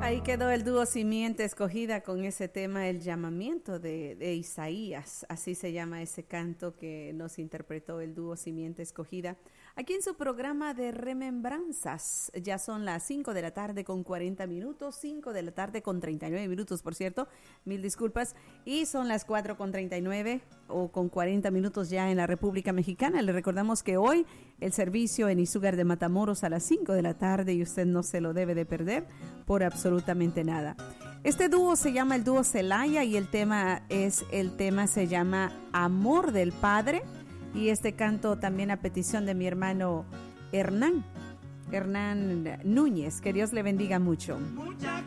Ahí quedó el dúo Simiente Escogida con ese tema, el llamamiento de Isaías. Así se llama ese canto que nos interpretó el dúo Simiente Escogida. Aquí en su programa de Remembranzas. Ya son las 5 de la tarde con 40 minutos, 5 de la tarde con 39 minutos, por cierto. Mil disculpas. Y son las 4 con 39 o con 40 minutos ya en la República Mexicana. Le recordamos que hoy el servicio en Izúcar de Matamoros a las 5 de la tarde y usted no se lo debe de perder por absolutamente nada. Este dúo se llama el dúo Celaya y el tema se llama Amor del Padre, y este canto también a petición de mi hermano Hernán Núñez. Que Dios le bendiga mucho.